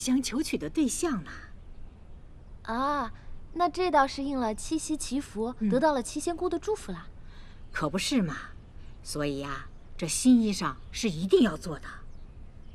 想求娶的对象呢。 啊，那这倒是应了七夕祈福，得到了七仙姑的祝福了。 可不是嘛，所以呀，这新衣裳是一定要做的。